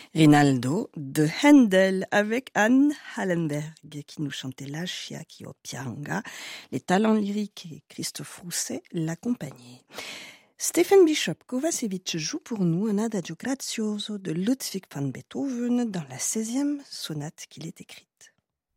Rinaldo de Handel avec Anne Hallenberg qui nous chantait la Scia ch'io pianga. Les talents lyriques et Christophe Rousset l'accompagnaient. Stephen Bishop Kovacevic joue pour nous un adagio grazioso de Ludwig van Beethoven dans la 16e sonate qu'il ait écrite.